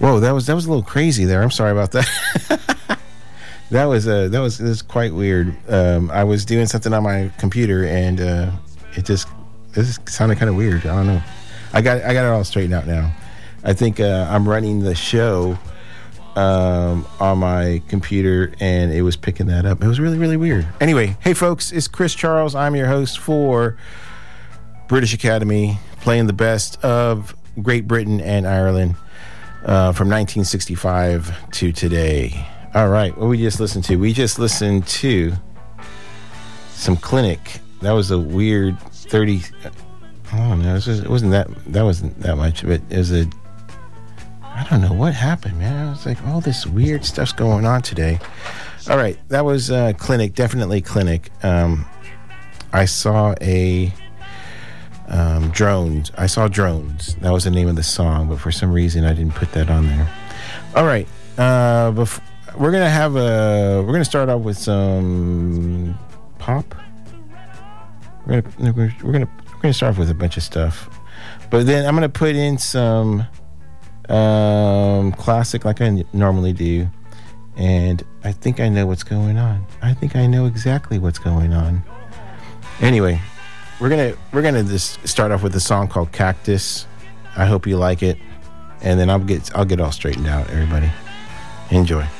Whoa, that was a little crazy there. I'm sorry about that. That was quite weird. I was doing something on my computer and this sounded kind of weird. I don't know. I got it all straightened out now. I think I'm running the show on my computer and it was picking that up. It was really, really weird. Anyway, hey folks, it's Chris Charles. I'm your host for British Academy, playing the best of Great Britain and Ireland from 1965 to today. All right, what we just listened to? We just listened to some Clinic. That was a weird 30. I don't know. It wasn't that much, but it was I don't know what happened, man. It's like all this weird stuff's going on today. All right, that was Clinic, definitely Clinic. I saw Drones. I saw Drones. That was the name of the song, but for some reason I didn't put that on there. All right, we're gonna start off with some pop. We're gonna start off with a bunch of stuff, but then I'm gonna put in some classic like I normally do, and I think I know what's going on. I think I know exactly what's going on. Anyway, we're gonna just start off with a song called Cactus. I hope you like it, and then I'll get all straightened out. Everybody, enjoy.